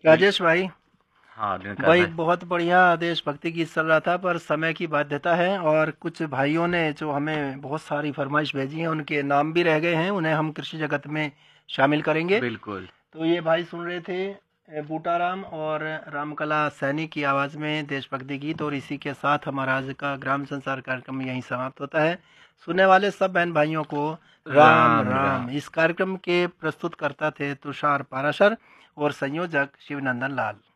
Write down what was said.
राजेश भाई, हाँ दिनकर भाई भाई। बहुत बढ़िया देशभक्ति गीत चल रहा था, पर समय की बाध्यता है और कुछ भाइयों ने जो हमें बहुत सारी फरमाइश भेजी है उनके नाम भी रह गए हैं, उन्हें हम कृषि जगत में शामिल करेंगे। बिल्कुल। तो ये भाई सुन रहे थे बूटाराम और रामकला सैनी की आवाज़ में देशभक्ति गीत, और इसी के साथ हमारा आज का ग्राम संसार कार्यक्रम यहीं समाप्त होता है। सुनने वाले सब बहन भाइयों को राम राम राम। राम। इस कार्यक्रम के प्रस्तुत करता थे तुषार पाराशर और संयोजक शिवनंदन लाल।